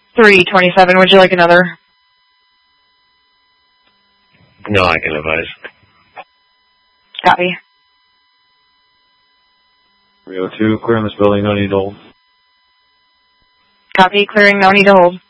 327, would you like another? No, I can advise. Copy. 302, clear on this building, no need to hold. Copy, clearing, no need to hold.